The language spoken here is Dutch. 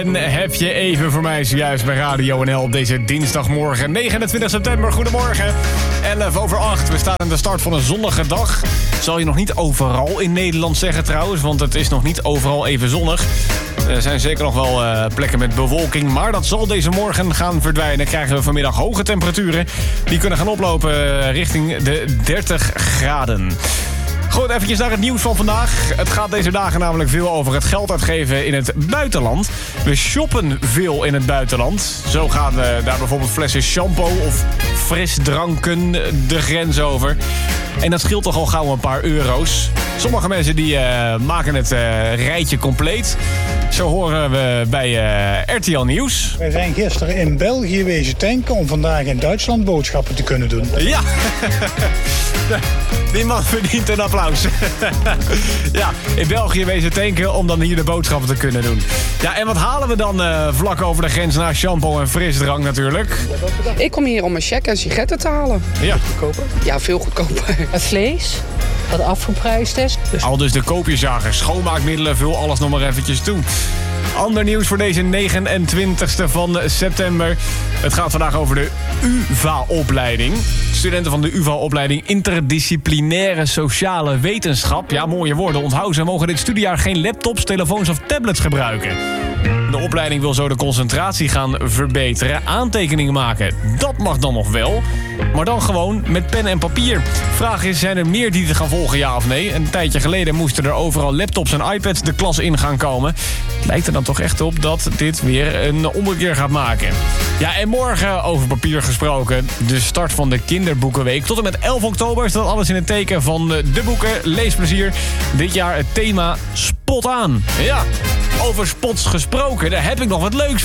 En heb je even voor mij zojuist bij Radio NL op deze dinsdagmorgen 29 september. Goedemorgen, 7:11. We staan aan de start van een zonnige dag. Zal je nog niet overal in Nederland zeggen trouwens, want het is nog niet overal even zonnig. Er zijn zeker nog wel plekken met bewolking, maar dat zal deze morgen gaan verdwijnen. Krijgen we vanmiddag hoge temperaturen. Die kunnen gaan oplopen richting de 30 graden. Goed, eventjes naar het nieuws van vandaag. Het gaat deze dagen namelijk veel over het geld uitgeven in het buitenland. We shoppen veel in het buitenland. Zo gaan daar bijvoorbeeld flessen shampoo of frisdranken de grens over. En dat scheelt toch al gauw een paar euro's. Sommige mensen die maken het rijtje compleet. Zo horen we bij RTL Nieuws. Wij zijn gisteren in België wezen tanken om vandaag in Duitsland boodschappen te kunnen doen. Ja, die man verdient een applaus. Ja, in België wezen tanken om dan hier de boodschappen te kunnen doen. Ja, en wat halen we dan vlak over de grens naar shampoo en frisdrank natuurlijk? Ik kom hier om een cheque en sigaretten te halen. Ja. Goedkoper? Ja, veel goedkoper. Het vlees, wat afgeprijsd is. Al dus de koopjesjagers, schoonmaakmiddelen, vul alles nog maar eventjes toe. Ander nieuws voor deze 29e van september. Het gaat vandaag over de UvA-opleiding. Studenten van de UvA-opleiding Interdisciplinaire Sociale Wetenschap. Ja, mooie woorden, onthoud ze. Mogen dit studiejaar geen laptops, telefoons of tablets gebruiken. De opleiding wil zo de concentratie gaan verbeteren. Aantekeningen maken, dat mag dan nog wel. Maar dan gewoon met pen en papier. Vraag is, zijn er meer die te gaan volgen, ja of nee? Een tijdje geleden moesten er overal laptops en iPads de klas in gaan komen. Het lijkt er dan toch echt op dat dit weer een ommekeer gaat maken. Ja, en morgen, over papier gesproken, de start van de kinderboekenweek. Tot en met 11 oktober staat alles in het teken van de boeken. Leesplezier. Dit jaar het thema Spot aan. Ja, over spots gesproken, daar heb ik nog wat leuks